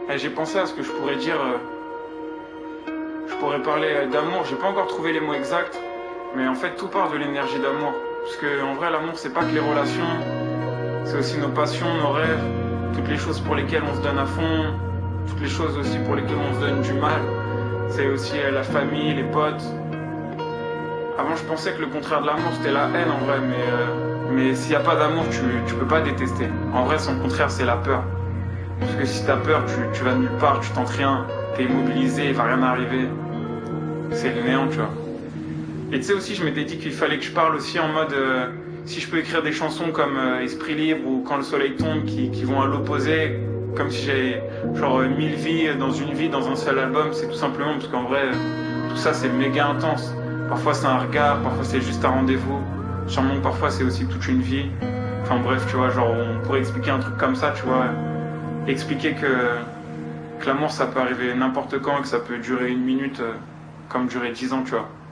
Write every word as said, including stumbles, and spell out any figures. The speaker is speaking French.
Et j'ai pensé à ce que je pourrais dire. euh, Je pourrais parler euh, d'amour. J'ai pas encore trouvé les mots exacts. Mais en fait, tout part de l'énergie d'amour. Parce que en vrai, l'amour, c'est pas que les relations. C'est aussi nos passions, nos rêves. Toutes les choses pour lesquelles on se donne à fond. Toutes les choses aussi pour lesquelles on se donne du mal. C'est aussi euh, la famille, les potes. Avant, je pensais que le contraire de l'amour, c'était la haine en vrai. Mais, euh, mais s'il n'y a pas d'amour, tu, tu peux pas détester. En vrai, son contraire, c'est la peur. Parce que si t'as peur, tu, tu vas nulle part, tu tentes rien, t'es immobilisé, il va rien arriver. C'est le néant, tu vois. Et tu sais aussi, je m'étais dit qu'il fallait que je parle aussi en mode, euh, si je peux écrire des chansons comme euh, Esprit libre ou Quand le soleil tombe, qui, qui vont à l'opposé, comme si j'ai genre euh, mille vies dans une vie, dans un seul album, c'est tout simplement parce qu'en vrai, tout ça c'est méga intense. Parfois c'est un regard, parfois c'est juste un rendez-vous. Sûrement que parfois c'est aussi toute une vie. Enfin bref, tu vois, genre on pourrait expliquer un truc comme ça, tu vois. Expliquer que, que l'amour ça peut arriver n'importe quand et que ça peut durer une minute euh, comme durer dix ans, tu vois.